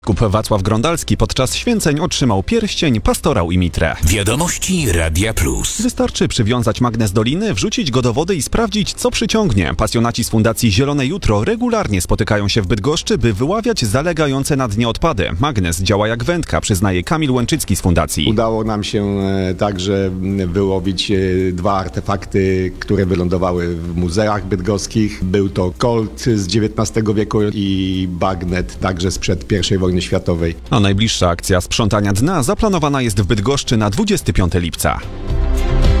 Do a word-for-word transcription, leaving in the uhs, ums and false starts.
Biskup Wacław Grondalski podczas święceń otrzymał pierścień, pastorał i mitrę. Wiadomości Radia Plus. Wystarczy przywiązać magnes do liny, wrzucić go do wody i sprawdzić, co przyciągnie. Pasjonaci z Fundacji Zielone Jutro regularnie spotykają się w Bydgoszczy, by wyławiać zalegające na dnie odpady. Magnes działa jak wędka, przyznaje Kamil Łęczycki z Fundacji. Udało nam się także wyłowić dwa artefakty, które wylądowały w muzeach bydgoskich. Był to kolt z dziewiętnastego wieku i bagnet, także sprzed pierwszej wojny światowej. A najbliższa akcja sprzątania dna zaplanowana jest w Bydgoszczy na dwudziestego piątego lipca.